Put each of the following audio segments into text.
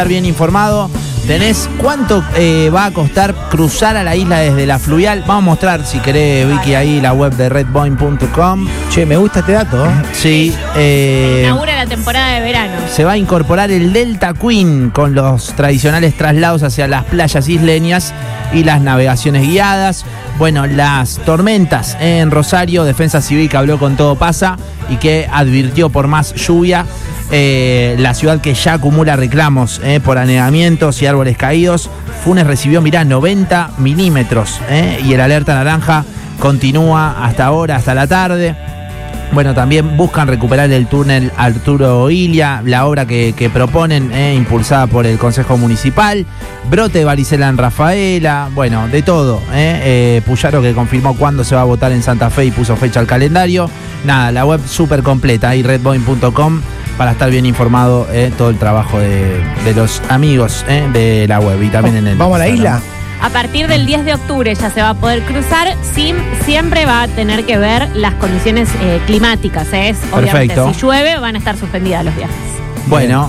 Bien informado. ¿Tenés cuánto va a costar cruzar a la isla desde la fluvial? Vamos a mostrar, si querés, Vicky, ahí la web de redboeing.com. Che, me gusta este dato. Sí. Inaugura la temporada de verano. Se va a incorporar el Delta Queen con los tradicionales traslados hacia las playas isleñas y las navegaciones guiadas. Bueno, las tormentas en Rosario, Defensa Civil que habló con Todo Pasa y que advirtió por más lluvia. La ciudad que ya acumula reclamos por anegamientos y árboles caídos. Funes recibió, 90 milímetros y el alerta naranja continúa hasta ahora, hasta la tarde. Bueno, también buscan recuperar el túnel Arturo Ilia, la obra que proponen, impulsada por el Consejo Municipal. Brote de varicela en Rafaela, bueno, de todo. Puyaro que confirmó cuándo se va a votar en Santa Fe y puso fecha al calendario. Nada, la web súper completa, ahí redboeing.com, para estar bien informado todo el trabajo de los amigos de la web y también en el... ¿Vamos a la isla? A partir del 10 de octubre ya se va a poder cruzar, siempre va a tener que ver las condiciones climáticas. Obviamente, perfecto. Si llueve van a estar suspendidas los viajes. Bueno,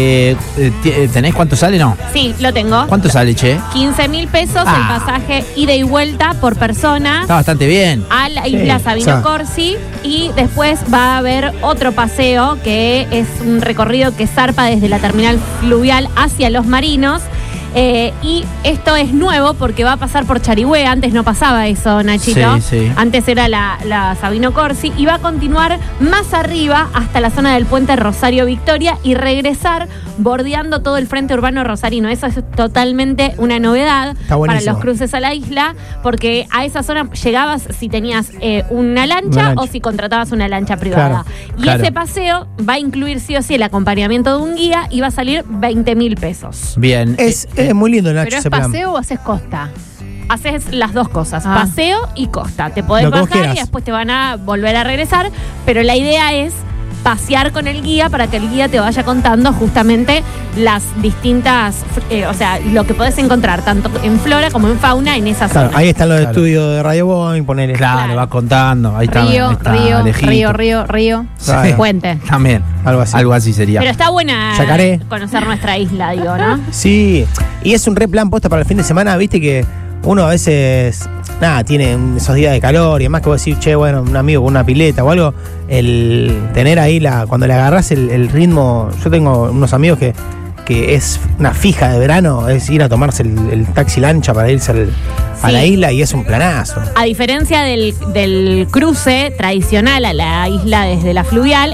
¿tenés cuánto sale? No. Sí, lo tengo. ¿Cuánto sale, che? 15.000 pesos el pasaje ida y vuelta por persona. Está bastante bien. A la isla Sabino Corsi, y después va a haber otro paseo que es un recorrido que zarpa desde la terminal fluvial hacia Los Marinos. Y esto es nuevo porque va a pasar por Charigüe. Antes no pasaba eso, Nachito. Sí, sí. Antes era la Sabino Corsi, y va a continuar más arriba hasta la zona del puente Rosario Victoria y regresar bordeando todo el frente urbano rosarino. Eso es totalmente una novedad para los cruces a la isla, porque a esa zona llegabas si tenías una lancha o si contratabas una lancha privada. Claro. Ese paseo va a incluir sí o sí el acompañamiento de un guía y va a salir 20.000 pesos. Bien. Es muy lindo, Nacho. ¿Pero es paseo o haces costa? Haces las dos cosas, paseo y costa. Te podés bajar y después te van a volver a regresar, pero la idea es pasear con el guía para que el guía te vaya contando justamente las distintas, o sea, lo que podés encontrar tanto en flora como en fauna en esa zona. Ahí están los estudios de Radio Boeing, ponele. Claro, va contando. Ahí está. Río. Sí. Puente. También. Algo así sería. Pero está buena Yacaré. Conocer nuestra isla, digo, ¿no? Sí, y es un re plan posta para el fin de semana, viste que uno a veces, tiene esos días de calor y además que vos decís, che, bueno, un amigo con una pileta o algo, el tener ahí cuando le agarrás el ritmo. Yo tengo unos amigos que es una fija de verano, es ir a tomarse el taxi lancha para irse a la isla, y es un planazo. A diferencia del cruce tradicional a la isla desde la fluvial,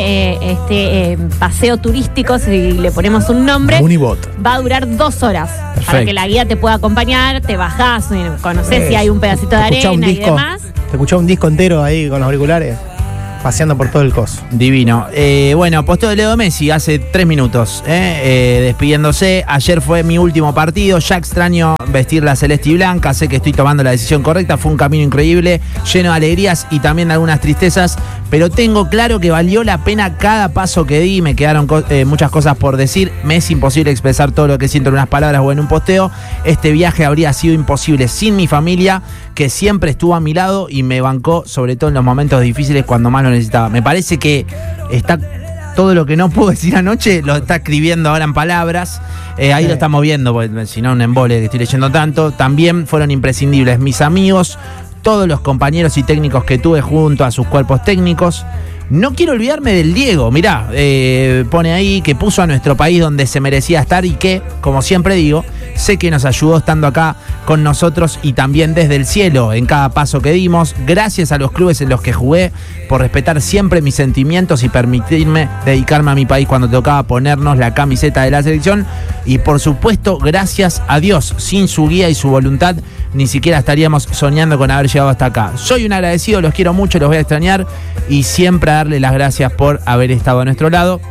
este paseo turístico, si le ponemos un nombre, Unibot, va a durar 2 horas. Perfecto. Para que la guía te pueda acompañar, te bajás, conocés si hay un pedacito de arena y demás. Te escuchás un disco entero ahí con los auriculares, paseando por todo el coso. Divino. Bueno, posteo de Leo Messi hace 3 minutos, despidiéndose. Ayer fue mi último partido. Ya extraño vestir la celeste y blanca. Sé que estoy tomando la decisión correcta. Fue un camino increíble, lleno de alegrías y también de algunas tristezas. Pero tengo claro que valió la pena cada paso que di. Me quedaron muchas cosas por decir. Me es imposible expresar todo lo que siento en unas palabras o en un posteo. Este viaje habría sido imposible sin mi familia, que siempre estuvo a mi lado y me bancó, sobre todo en los momentos difíciles cuando más lo necesitaba. Me parece que está todo lo que no puedo decir anoche, lo está escribiendo ahora en palabras. Ahí lo estamos viendo, porque si no, un embole que estoy leyendo tanto. También fueron imprescindibles mis amigos, todos los compañeros y técnicos que tuve junto a sus cuerpos técnicos. No quiero olvidarme del Diego, mirá, pone ahí que puso a nuestro país donde se merecía estar y que, como siempre digo, sé que nos ayudó estando acá con nosotros y también desde el cielo en cada paso que dimos. Gracias a los clubes en los que jugué por respetar siempre mis sentimientos y permitirme dedicarme a mi país cuando tocaba ponernos la camiseta de la selección. Y por supuesto, gracias a Dios, sin su guía y su voluntad, ni siquiera estaríamos soñando con haber llegado hasta acá. Soy un agradecido, los quiero mucho, los voy a extrañar y siempre a darle las gracias por haber estado a nuestro lado,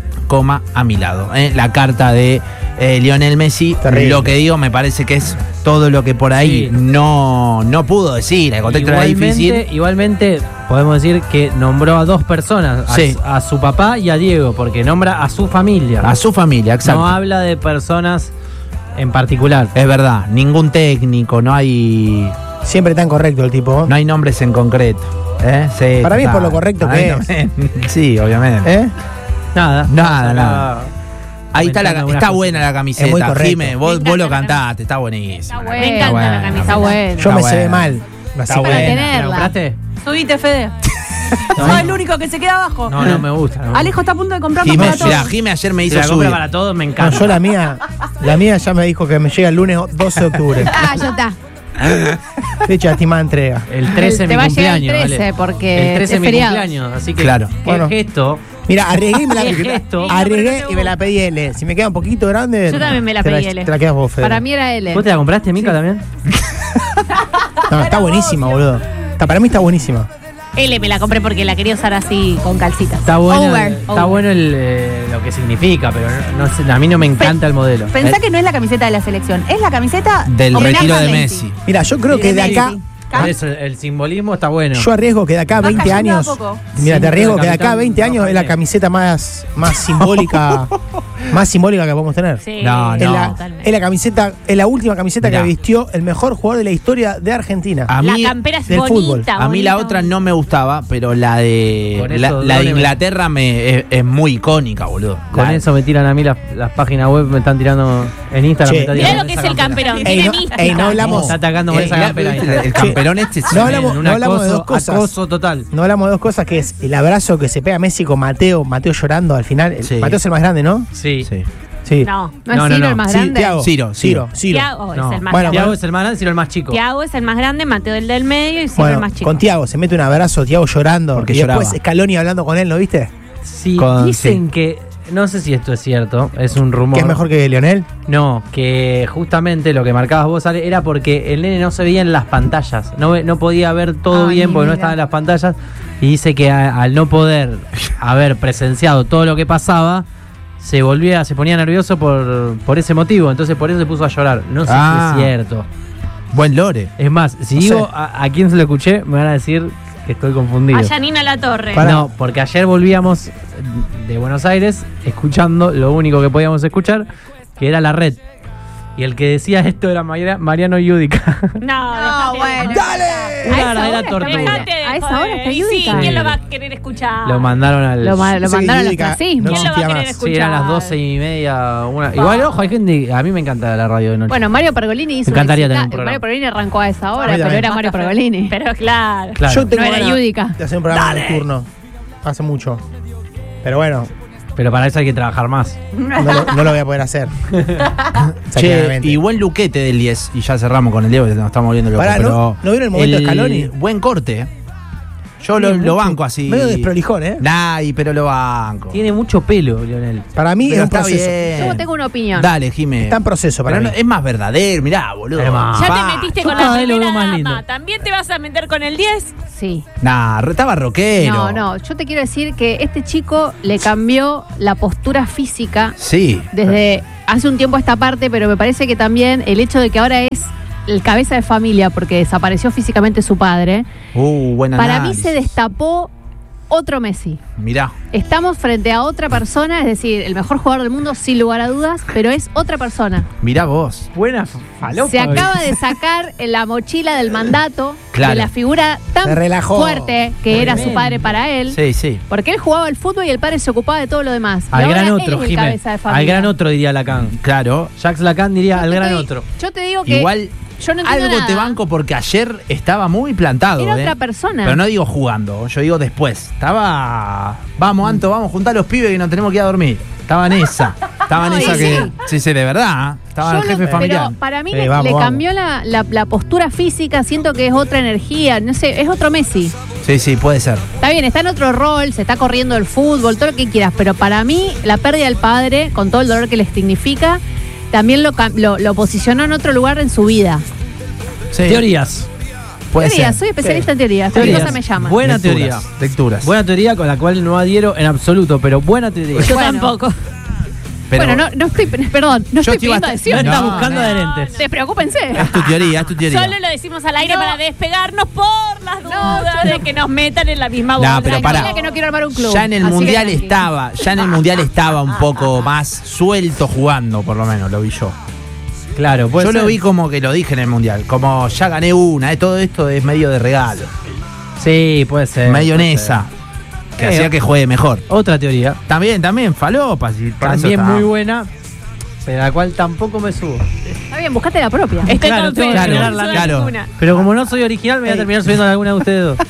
a mi lado. La carta de Lionel Messi. Terrible. Lo que digo me parece que es todo lo que por ahí no pudo decir. El contexto era difícil. Igualmente podemos decir que nombró a 2 personas, a su papá y a Diego, porque nombra a su familia. A su familia, exacto. No habla de personas en particular. Es verdad, ningún técnico, no hay... Siempre tan correcto el tipo. No hay nombres en concreto. Sí, para mí es por lo correcto que es. Sí, obviamente. Nada. Ahí está, está buena la Es muy camiseta. correcto. Jime, vos Me lo encanta la cantaste, está buenísima. Está la buena. Me encanta buena, la camiseta. Está bueno. Yo me Está sé buena. mal. Así para que- tener. ¿La compraste? Subite, Fede. No, Sos el único que se queda abajo. no me gusta. No. Alejo está a punto de comprarnos Jime, para todos. mira, Jime ayer me Si hizo la compra subir. para todos, me No, encanta. yo la mía ya me dijo que me llega el lunes 12 de octubre. Ah, ya está. Fecha estimada entrega. El 13 es Te mi va a llegar el cumpleaños. 13 vale. porque el 13 es es mi feriado. cumpleaños, así que Claro. qué Bueno. gesto. Mira, arriesgué y me la, ¿Qué gesto? arriesgué y me la pedí L. Si me queda un poquito grande. Yo también me la pedí L. Te la quedas vos, Fede. Para mí era L. ¿Vos te la compraste, Mica, también? No, está buenísima, boludo. Para mí está buenísima. L me la compré porque la quería usar así con calcitas. Está bueno, Over. está bueno lo que significa, pero no sé, a mí no me encanta el modelo. Pensá que no es la camiseta de la selección, es la camiseta Del homenaje retiro a de Messi. Mira, yo creo que de acá. Por eso el simbolismo está bueno. Yo arriesgo que de acá a Va 20 cayendo años. a poco. Mira, te Sí, arriesgo pero que de acá a capitán 20 años es la Rafael. camiseta más simbólica. Más simbólica que podemos tener. Sí, No, Es, no. la, totalmente. es la camiseta, es la última camiseta Mirá. que vistió el mejor jugador de la historia de Argentina. A La mí, campera es del bonita. fútbol. a mí la bonita. otra no me gustaba, pero la de Con la, eso, la de doble- Inglaterra es muy icónica, boludo. Con La- eso me tiran a mí las páginas web, me están tirando en Instagram. Che, me están Mirá tirando lo que esa es el campera. camperón. Ey, Tiene no- mística. ey, no hablamos- Está atacando con esa campera. el camperón este es No hablamos- Un no hablamos de acoso- dos cosas. Acoso total. No hablamos de dos cosas, que es el abrazo que se pega Messi con Mateo llorando al final. Sí. Mateo es el más grande, ¿no? Sí. Sí. Sí. No. ¿No es No, no, Ciro no. el más Sí, grande? Thiago. Ciro. Tiago No. es el más Bueno, grande. Thiago es el más grande, Ciro el más chico. Tiago es el más grande, Mateo el del medio y Ciro Bueno, el más chico. con Thiago se mete un abrazo, Thiago llorando. Porque y lloraba. después Scaloni hablando con él, ¿no viste? Sí, Con- dicen que, no sé si esto es cierto, es un rumor. Que es mejor que Lionel. No, que justamente lo que marcabas vos, Ale, era porque el nene no se veía en las pantallas. No podía ver todo Ay, bien porque no mira. estaba en las pantallas. Y dice que al no poder haber presenciado todo lo que pasaba, se ponía nervioso por ese motivo. Entonces por eso se puso a llorar. No sé Ah. si es cierto. Buen lore. Es más, si No digo sé. a quién se lo escuché, me van a decir que estoy confundido. A Yanina La Torre. Pará. No, porque ayer volvíamos de Buenos Aires escuchando lo único que podíamos escuchar, que era la red. Y el que decía esto era Mariano Yudica. No, No, bueno. ¡Dale! Una A esa verdadera hora está tortura. bien. Dejate de A esa joder. hora está Y sí, Yudica. ¿quién lo va a querer escuchar? Lo mandaron al. Lo Pensé que mandaron al Yudica ostracismo. no ¿Quién lo va a existía querer más. escuchar? Sí, eran las 12:30, una. Igual, ojo, hay gente. A mí me encanta la radio de noche. Bueno, Mario Pergolini hizo Me encantaría una tener un visita- programa. Mario Pergolini arrancó a esa A hora, mí pero también. era Mario Pergolini. Pero claro. Claro. Yo tengo No era ganas Yudica. de hacer un programa nocturno. Hace mucho. Pero bueno, Pero para eso hay que trabajar más. no lo voy a poder hacer. Che, Claramente. y buen luquete del 10. Y ya cerramos con el 10 porque nos estamos volviendo locos. Pará, pero ¿no vieron el momento de Scaloni? Buen corte. Yo lo banco así. Medio desprolijón, ¿eh? Pero lo banco. Tiene mucho pelo, Lionel. Para mí Pero es un está proceso. bien. Yo tengo una opinión. Dale, Jimé. Está en proceso para Pero mí. es más verdadero, mirá, boludo. Hermano. Ya Pa. te metiste yo con cada la vez lo veo primera más dama. lindo. ¿También te vas a meter con el 10? Sí. Nah, estaba rockero. No, yo te quiero decir que este chico le cambió la postura física Sí. desde hace un tiempo a esta parte, pero me parece que también el hecho de que ahora es el cabeza de familia porque desapareció físicamente su padre, Buen para mí análisis. se destapó otro Messi. Mirá. Estamos frente a otra persona, es decir, el mejor jugador del mundo sin lugar a dudas, pero es otra persona. Mirá vos. Buena falopa. Se acaba de sacar en la mochila del mandato Claro. de la figura tan Se relajó. fuerte que era su Tremendo. padre para él. Sí, sí. Porque él jugaba al fútbol y el padre se ocupaba de todo lo demás. Y Al ahora gran él otro, es el Jiménez. cabeza de familia. Al gran otro, diría Lacan. Claro. Jacques Lacan diría al gran otro. Yo te digo que Igual yo no entiendo algo nada. te banco porque ayer estaba muy plantado. Era otra persona. Pero no digo jugando, yo digo después. Estaba. Vamos, Anto, vamos, juntar a los pibes que nos tenemos que ir a dormir. Estaba en esa. Estaba en No, esa y que. sí. Sí, de verdad. Estaba Yo el jefe lo- familiar. Pero para mí Sí, le vamos. cambió la postura física, siento que es otra energía, no sé, es otro Messi. Sí, puede ser. Está bien, está en otro rol, se está corriendo el fútbol, todo lo que quieras, pero para mí la pérdida del padre, con todo el dolor que le significa, también lo posicionó en otro lugar en su vida. Sí, Teorías. puede Teorías, ser. soy especialista en teorías, cualquier cosa me llama. Buena Lecturas, teoría. Lecturas. Buena teoría con la cual no adhiero en absoluto, pero buena teoría. Yo Bueno. tampoco. Pero Bueno, no estoy, perdón, no estoy estoy pidiendo bastante- adhesión. No está No, buscando no. adherentes. Despreocúpense. es tu teoría, es tu teoría. Solo lo decimos al aire No. para despegarnos por las dudas yo de no. que nos metan en la misma No, bola. pero pará. Tranquila que no quiero armar un club. Ya en el así que mundial tranquila. estaba un poco más suelto jugando, por lo menos, lo vi yo. Claro, puede Yo ser. lo vi como que lo dije en el mundial, como ya gané una, todo esto es medio de regalo, Sí, puede ser. medio en puede esa. que hacía que juegue mejor. Otra teoría. También, falopa. Si para eso También está. muy buena, pero a la cual tampoco me subo. Está bien, buscate la propia. Estoy Claro, con tengo que Fede, generar no la subo claro. ninguna. Pero como no soy original, me voy a terminar subiendo a alguna de ustedes dos.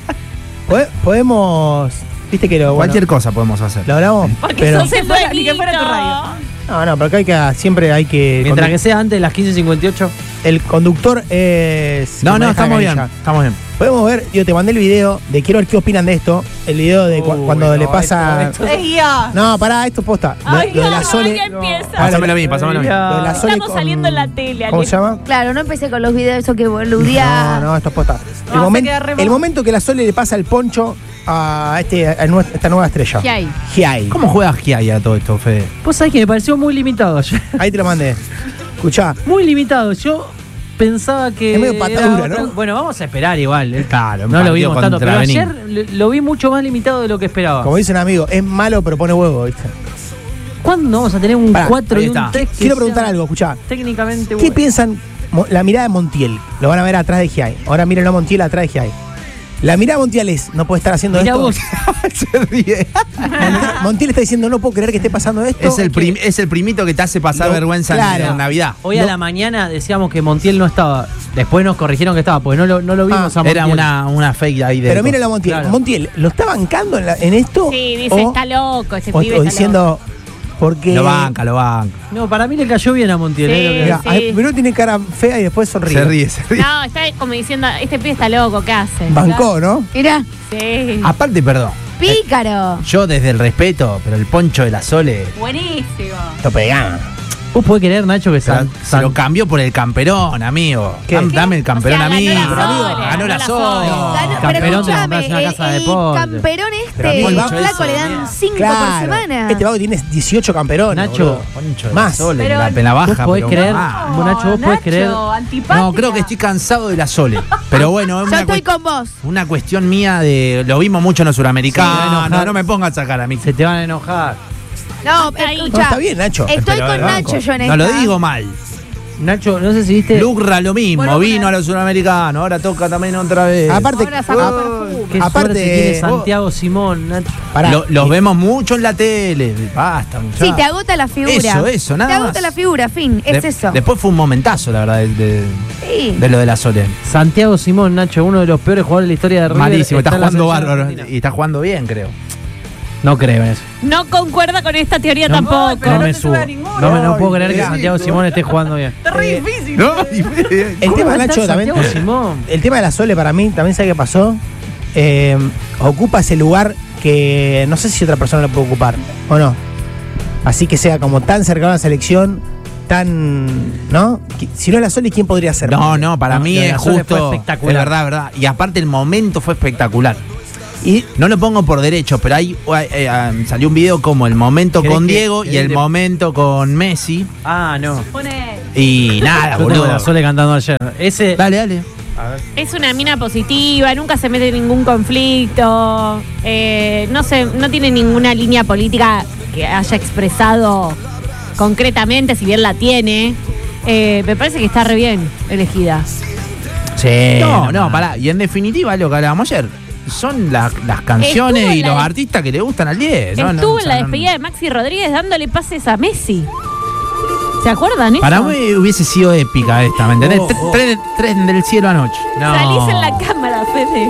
Podemos. Viste que lo. Cualquier cosa podemos hacer. Lo hablamos. Porque Pero, sos el Ni que fuera tu radio. no, pero acá siempre hay que. Mientras que sea antes de las 15:58. El conductor es. No, que maneja estamos bien. canilla. Estamos bien. Podemos ver, yo te mandé el video de quiero ver qué opinan de esto. El video de cuando no, le pasa. esto- Es guía. No, pará, esto es posta. Ay, Lo de la no, Sole. que empieza. Pásamelo a mí, pásamelo a mí. Lo de la Sole Estamos saliendo en la tele, ¿Cómo Ale. se llama? Claro, no empecé con los videos esos que boludía. No, esto es posta. No, se queda re El mal. momento que la Sole le pasa el poncho a esta nueva estrella. Giai. Giai. ¿Cómo juega Giai a todo esto, Fede? Vos sabés que me pareció muy limitado ayer. Ahí te lo mandé. Escuchá. Muy limitado. Yo pensaba que. Es medio patadura, ¿no? Bueno, vamos a esperar igual. Claro, un No lo partido vimos tanto, contra pero Benín. ayer lo vi mucho más limitado de lo que esperaba. Como dice un amigo, es malo pero pone huevo, ¿viste? ¿Cuándo vamos a tener un Pará, 4 ahí y un está. 3? Quiero preguntar algo, escuchá. Técnicamente ¿Qué bueno. piensan? La mirada de Montiel. Lo van a ver atrás de Giai. Ahora mírenlo a Montiel atrás de Giai. La mirada de Montiel es, no puede estar haciendo Mirá esto. vos. Se ríe. Montiel está diciendo, no puedo creer que esté pasando esto. Es el primito que te hace pasar Lo- vergüenza claro. en Navidad. Hoy a la mañana decíamos que Montiel no estaba. Después nos corrigieron que estaba, porque no lo vimos Ah, a Montiel. Era una fake ahí de. Pero mírenlo a Montiel. Claro. Montiel, ¿lo está bancando en esto? Sí, dice, o, está loco, ese o- pibe o está diciendo, porque... Lo banca. No, para mí le cayó bien a Montiel. Sí. es lo que- Mirá, Sí. primero tiene cara fea y después sonríe. Se ríe. loco. No, está como diciendo, este pibe está loco, ¿qué hace? Bancó, ¿no? Mirá, Sí. Aparte, perdón. pícaro. Yo desde el respeto, pero el poncho de la Sole Buenísimo. Lo pegá. ¿Vos podés creer, Nacho, que se lo cambió por el camperón, amigo. ¿Qué? Dame el camperón O sea, a mí. ganó la Sole, Ganó ganó la la Sole. Sole. Ganó- Camperón pero te escúchame, comprás una casa de el deporte. camperón Pero a mí este, el el Poncho flaco ese, le dan 5 por Claro. semana. Este vago tiene 18 camperones. Nacho, boludo. Poncho de Más. la Sole, Pero en la baja. ¿Vos podés pero creer? más. Vos, Nacho, vos podés creer. Antipática. No, creo que estoy cansado de la Sole. Pero bueno, es Yo una, estoy con vos. una cuestión mía de. Lo vimos mucho en los Se me va a suramericanos. enojar. No me pongas a sacar a mí. Se te van a enojar. No, Hasta ahí. No, escucha. está bien, Nacho. Estoy Pero con banco. Nacho yo en No lo esta. digo mal. Nacho, no sé si viste. Lucra lo mismo, Bueno, vino a los suramericanos, ahora toca también otra vez. Aparte, Ahora saca perfume. Qué aparte, suerte tiene vos- Santiago Simón, Nacho. pará. Los vemos mucho en la tele. Basta, muchachos. Sí, te agota la figura. Eso, nada Te agota más. la figura, fin. Es eso. Después fue un momentazo, la verdad, Sí. de lo de la Sole. Santiago Simón, Nacho, uno de los peores jugadores de la historia de River. Malísimo, está en la jugando selección bárbaro. argentina. Y está jugando bien, creo. No creo en eso. No concuerda con esta teoría No, tampoco. pero no no me te subo. sube a ninguno. No puedo creer que Mirá. Santiago Simón esté jugando bien. Está re difícil. ¿No? El tema de ¿Cómo Nacho está también. Santiago Simón? El tema de la Sole para mí, también sabe qué pasó. Ocupa ese lugar que no sé si otra persona lo puede ocupar o no. Así que sea como tan cercano a la selección, tan. ¿No? Si no es la Sole, ¿quién podría ser? No, para No, mí lo de es la Sole fue justo. espectacular. Es verdad. Y aparte el momento fue espectacular. Y No lo pongo por derecho, pero ahí salió un video como el momento ¿Querés con que- Diego y querés el que- momento con Messi. Ah, no. Pone. Y nada, Yo tengo boludo. la Sole cantando ayer. Ese. Dale. Es una mina positiva, nunca se mete en ningún conflicto. No sé, no tiene ninguna línea política que haya expresado concretamente, si bien la tiene. Me parece que está re bien elegida. Sí. No, pará. Y en definitiva, lo que hablábamos ayer, son las canciones Estuvo en y la los de- artistas que le gustan al 10. ¿no? Estuvo No, en la o sea, despedida de Maxi Rodríguez dándole pases a Messi. ¿Se acuerdan eso? Para mí hubiese sido épica esta, ¿me entendés? Tren del cielo anoche. No. Salís en la cámara, Fede.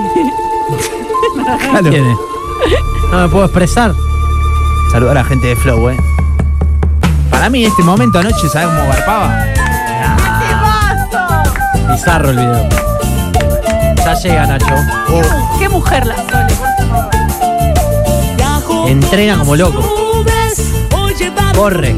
Claro. ¿Quién es? No me puedo expresar. Saludar a la gente de Flow, Para mí este momento anoche, ¿sabes cómo garpaba? Bizarro el video. Ya llega, Nacho. Qué mujer la Sole, por favor. Entrena como loco. Corre.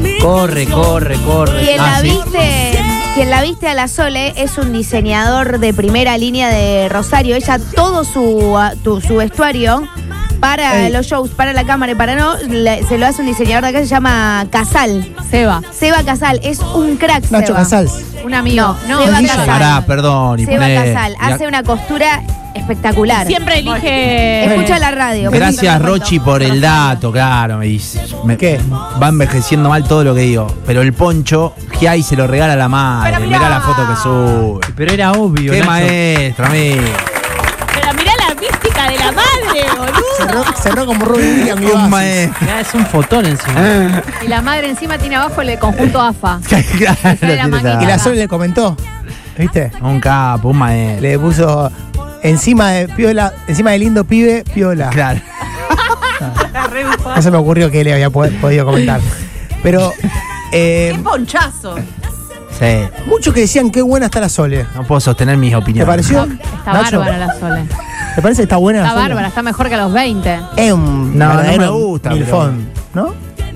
Quien la viste a la Sole es un diseñador de primera línea de Rosario. Ella todo su vestuario para los shows, para la cámara y para no, se lo hace un diseñador de acá, se llama Casal. Seba, Seba Casal, es un crack. Nacho Seba. Casals. un amigo. No, No, Seba Guille. Casal. Pará, perdón. Y Seba poné- Casal y hace una costura espectacular. Siempre elige. Escucha la radio. Gracias, Rochi, por el dato, claro. ¿Qué? Va envejeciendo mal todo lo que digo. Pero el poncho, Giai se lo regala a la madre. Pero mirá. Mirá la foto que sube. Pero era obvio. Qué Nacho. maestro, amigo. Pero mirá la mística de la madre, boludo. Cerró como Robin Williams y Un Oasis. maestro. Ya, es un fotón encima. Y la madre encima tiene abajo el conjunto AFA. Claro, la tiene manguita. Y la Sole le comentó, ¿viste? Un capo, un maestro. Le puso encima de Piola, encima de lindo pibe, Piola. Claro. No se me ocurrió que le había podido comentar. Pero ¡Qué ponchazo! Sí. muchos que decían qué buena está la Sole. No puedo sostener mis ¿Te opiniones. pareció? Está Nacho? bárbara la Sole. ¿Te parece que está buena la Está Sole? bárbara, está mejor que a los 20. Es un No, no verdadero me gusta, milfón, ¿no?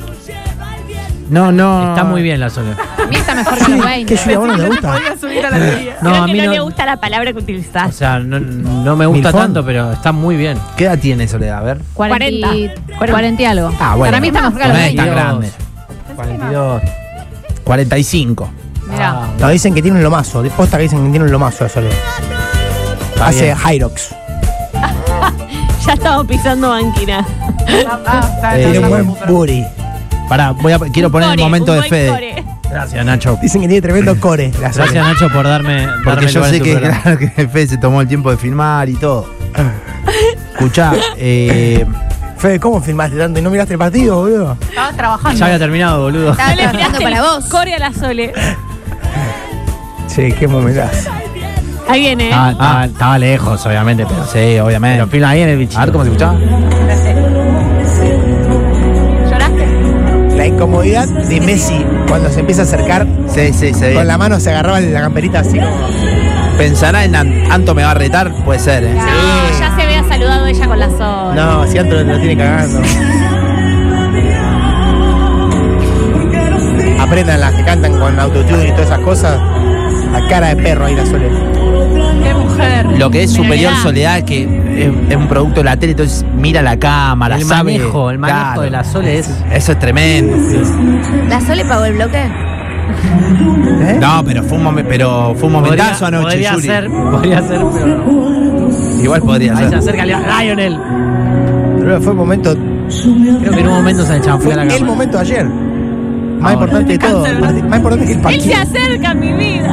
No. Está muy bien la Sole. A mí está mejor que a los 20. ¿Qué Julia, vos no te gusta? Podía subir a la teoría. No, Creo a que mí no no. le gusta la palabra que O utilizás. sea, no me gusta Milfón. tanto, pero está muy bien. ¿Qué edad tiene Soledad? A ver. 40. 40 y algo. Ah, bueno. Para mí está mejor que a No los es tan 20. grande. 42. 45. Mirá. No, dicen que tiene un lomazo. De posta que dicen que tiene un lomazo la Sole. Está Hace bien. Hyrox. Ya estamos pisando banquina. Tiene un buen booty. Pará, quiero poner el Core, momento un de buen Fede. core. Gracias, Nacho. Dicen que tiene tremendo core la Sole. Gracias, Nacho, por darme. Porque yo lugar sé en tu que, programa. claro, que Fede se tomó el tiempo de filmar y todo. Escuchá, Fede, ¿cómo filmaste tanto y no miraste el partido, boludo? Estaba trabajando. Ya había terminado, boludo. Estaba No le trabajando miraste para el vos. core a la Sole. Sí, qué momentazo. Ahí viene. Estaba lejos, obviamente, pero sí, obviamente. Pero filma bien el bichito. A ver cómo se escuchaba. ¿Lloraste? La incomodidad de Messi cuando se empieza a acercar, Sí, sí, sí. con la mano se agarraba la camperita así como. ¿Pensará en Anto me va a retar? Puede ser, ¿eh? No, ya se había saludado ella con la Sole. No, si Anto lo tiene cagando. Aprendan las que cantan con autotune y todas esas cosas. La cara de perro ahí la Sole. ¡Qué mujer! Lo que es Pero superior mirá. Soledad, que es un producto de la tele, entonces mira la cámara, El sabe. manejo Claro. de la Sole es. Eso es tremendo. ¿La Sole pagó el bloque? No, pero fue un, momentazo anoche, Podría Yuri. ser, pero no. Igual podría Ahí se ser. acerca Lionel. Pero fue el momento. Creo que en un momento se echan Fue fuera la el cámara. momento de ayer. Más Ahora. importante de todo. Más importante que el Él partido. se acerca a mi vida.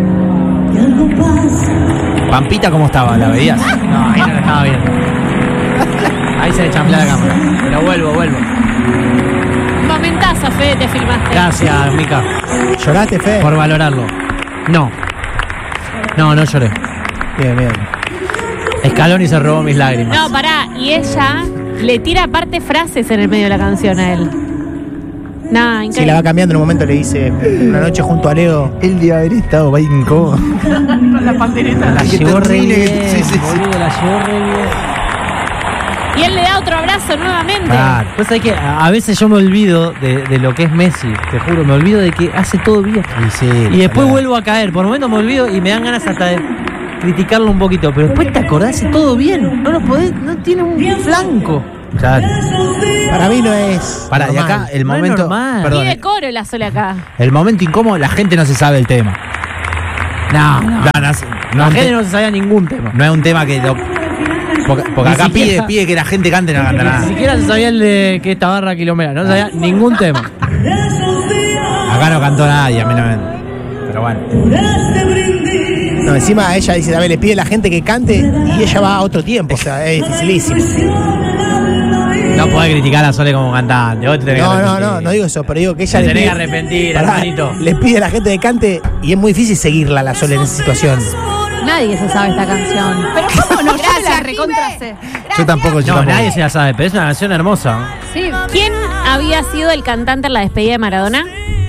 Pampita, ¿cómo estaba? ¿La veías? No, ahí no la estaba viendo. Ahí se le chamblea la cámara. Pero vuelvo. Momentazo, Fede, te filmaste. Gracias, Mica, ¿Lloraste, Fede? por valorarlo. No, no lloré. Bien, bien. Scaloni se robó mis lágrimas. No, pará. Y ella le tira aparte frases en el medio de la canción a él. Nah, Si increíble. la va cambiando en un momento le dice una noche junto a Leo. Él debe haber estado ahí incómodo. Con la pandereta. La que llevó re termine, bien, sí, sí, sí. boludo, la llevó re bien. Y él le da otro abrazo nuevamente. Claro. Pues hay que a veces yo me olvido de lo que es Messi, te juro, me olvido de que hace todo bien. Y, sí, Y después Soledad. vuelvo a caer, por momentos me olvido y me dan ganas hasta de criticarlo un poquito, pero después te acordás, hace todo bien, no lo podés, no tiene un flanco. Claro. Para mí no es. Pará, y normal. acá el No es momento. normal. Perdón. Pide coro la Sole acá. El momento incómodo, la gente no se sabe el tema. No, No es la un gente te- no se sabía ningún tema. no es un tema que lo. Porque Ni acá siquiera- pide que la gente cante y no canta Ni nada. siquiera se sabía el de que esta barra kilomera, no sabía ningún tema. Acá no cantó nadie, a mí no me. Pero bueno. No, encima ella dice, a ver, le pide a la gente que cante y ella va a otro tiempo. O sea, es dificilísimo. No podés criticar a Sole como cantante. Vos te tenés que No, arrepentir. no digo eso, pero digo que ella Te le tenés que pide, arrepentir, Pará, hermanito. le pide a la gente que cante y es muy difícil seguirla la Sole en esa situación. Nadie se sabe esta canción. Pero ¿cómo no? Yo Gracias, la recontra pibe. sé. Yo tampoco, yo No, tampoco. nadie se la sabe, pero es una canción hermosa. Sí. ¿Quién había sido el cantante en la despedida de Maradona?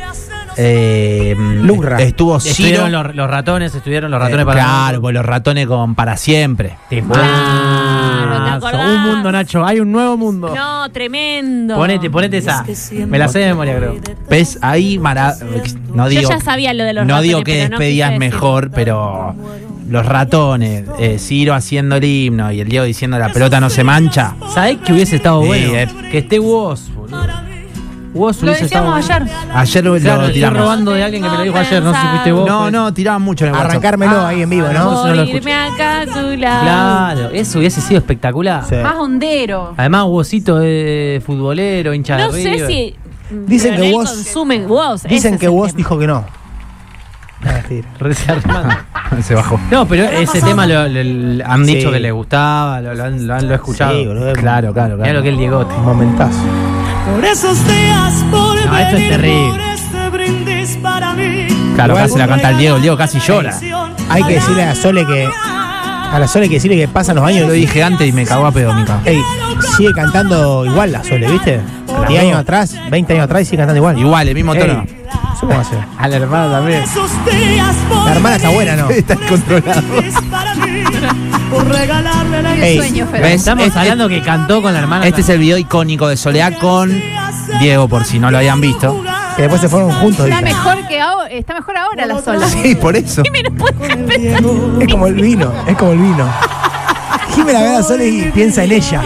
Lurra. Estuvo Ciro. Estuvieron los ratones para Claro, pues los ratones con para siempre. Temazo. Claro, ¿te acordás? Un mundo, Nacho. Hay un nuevo mundo. No, tremendo. Ponete esa. Me la sé de memoria, creo. ¿Ves? Ahí no Yo digo. ya sabía lo de los No ratones, digo que pero no despedías quise decir. mejor, pero los ratones, Ciro haciendo el himno y el Diego diciendo la pelota no se mancha. ¿Sabés que hubiese estado Sí, bueno? Que esté Woz, boludo. Woz Lo hubiese estado decíamos bueno. ayer. Ayer lo Claro, estoy tiramos. robando de alguien que me lo dijo ayer, no sé si fuiste vos. No, pues. no, tiraban mucho en el WhatsApp. Arrancármelo ahí en vivo, ¿no? Eso no lo Irme acá a tu lado. Claro, eso hubiese sido espectacular. Sí. Más hondero. Además, Wozito es futbolero, hincha No de sé River. si. Dicen pero que él vos- consume Woz. ese Dicen es que el vos tema. dijo que no. No, mentira. Recién armando. Se bajó. No, pero ese tema lo han Sí. dicho que les gustaba, lo he escuchado. Sí, boludo. Claro. Mirá lo que es el Diegote. Un momentazo. Por esos días, por No, esto es venir, terrible. por este brindis para mí. Claro, Igual, casi la canta el Diego casi llora. Hay que decirle a Sole que. A la Sole hay que decirle que pasan los años. Lo dije antes y me cagó a pedo, Mica. Ey, sigue cantando igual la Sole, ¿viste? 10 años atrás, 20 años atrás y sigue cantando igual. Igual, el mismo tono. Ey, ¿cómo va a ser? A la hermana también. Esos días, por La hermana está buena, ¿no? Está controlado. brindis para mí. Por regalarle la Ey, Sueño, Fede. ¿ves? Estamos hablando que cantó con la hermana. Este es el video icónico de Soledad con Diego, por si no lo habían visto. que después se fueron juntos. Está dicen. está mejor ahora la sola. Sí, por eso. Es como el vino, es como el vino. Jimmy la ve a Sole y piensa en ella.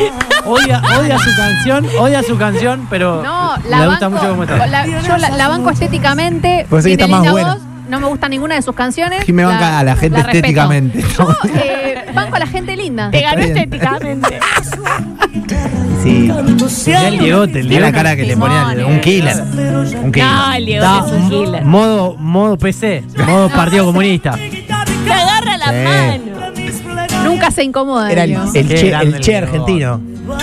Odia su canción, pero No, le gusta mucho cómo está. yo la banco estéticamente. Pues sí que tiene está más linda buena. voz, no me gusta ninguna de sus canciones. Jimmy banca a la gente respeto. estéticamente. Yo banco a la gente linda. Te ganó bien. estéticamente. Sí. Mirá el Diegote, Mirá la cara que le ponía un killer. Un killer. No, el Diego Está es un killer. modo PC, modo Partido Comunista. Te agarra la Sí. mano. Nunca se incomoda. Era el Diego. che, Qué grande el che el argentino.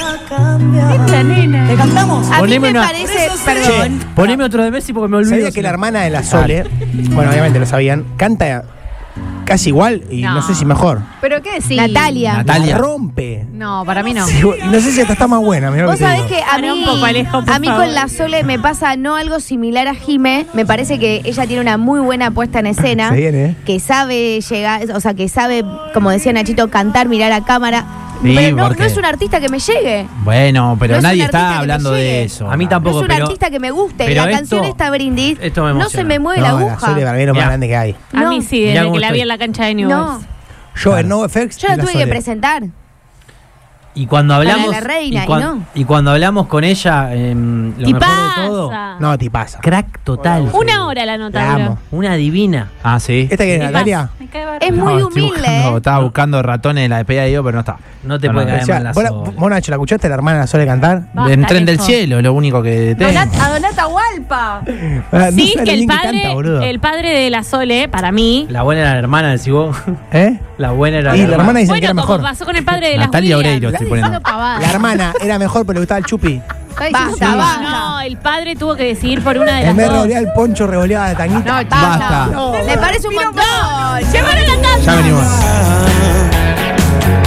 ¿Te cantamos? A mí Poneme me una- parece, perdón. Poneme otro de Messi porque me olvido. Sabía que la hermana de la Sole, bueno, obviamente lo sabían, canta casi igual y no, No. sé si mejor. ¿Pero qué decís? Natalia. Natalia. La rompe. No, para mí no. Sí, y no sé si hasta está más buena. Mirá lo Vos que te sabés digo. que a Pará mí, un poco, Alejo, por a mí favor. con la Sole me pasa no algo similar a Jime. Me parece que ella tiene una muy buena puesta en escena. Se viene, ¿eh? Que sabe llegar, o sea, que sabe, como decía Nachito, cantar, mirar a cámara. Sí, pero no porque- es un artista que me llegue. Bueno, pero No es nadie un artista está que hablando me llegue. de eso. A mí No tampoco, es un pero artista que me guste. pero La canción esto- esta brindis esto me no emociona. se me mueve la No, la aguja. Sole para mí es lo más Mirá. grande que hay. A mí sí, Mirá desde cómo que la vi estoy. en la cancha de Newell's. No, Yo en NoFX. yo la tuve que presentar. y cuando hablamos Para la reina, y cuando hablamos con ella, lo ¿Qué mejor de todo, pasa? No, te pasa. crack total. Una hora la nota. La duró. amo. Una divina. Ah, sí. ¿Esta que es ¿Qué Natalia? pasa? Me cae bárbaro. Es muy estoy humilde, buscando- ¿eh? Estaba buscando ratones en la despedida de Diego, pero no está. No te No, puede no, caer mal la ¿Vos, Sole. vos, Nacho, la escuchaste la hermana de la Sole cantar? Basta, En Tren del Alejo. Cielo, es lo único que tengo. A Donata Hualpa. Ah, no Sí, sabe que lo el bien padre, boludo. el padre de la Sole, para mí. La buena era la hermana del Cibó. ¿Eh? La buena era Y la hermana dicen que Bueno, era como mejor. pasó con el padre de la Natalia Julián. Oreiro estoy poniendo. Pavada. La hermana era mejor, pero le gustaba el chupi. Está diciendo Basta, pavada. basta. No, el padre tuvo que decidir por una de las En vez de dos. revolear el poncho, revoleaba la tanguita. No, Basta. Me parece un montón. ¡Llévalo a la casa! Ya venimos.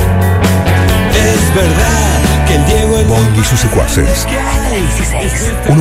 Es verdad que el Diego Bond y sus secuaces.